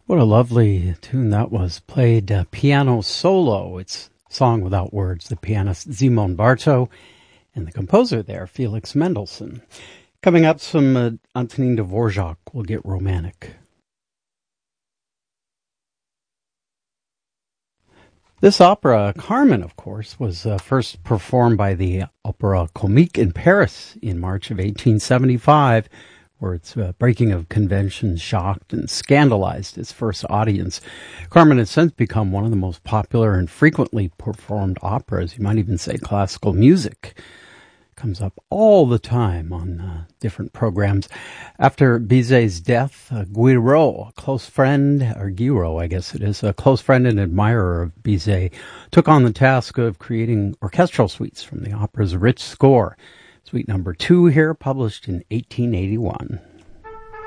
What a lovely tune that was. Played piano solo. It's Song Without Words. The pianist Szymon Barto and the composer there, Felix Mendelssohn. Coming up, some Antonin Dvorak will get romantic. This opera, Carmen, of course, was first performed by the Opéra Comique in Paris in March of 1875, where its breaking of conventions shocked and scandalized its first audience. Carmen has since become one of the most popular and frequently performed operas. You might even say classical music. Comes up all the time on different programs. After Bizet's death, Guiraud, a close friend, or Guiraud, I guess it is, a close friend and admirer of Bizet, took on the task of creating orchestral suites from the opera's rich score. Suite number 2 here, published in 1881.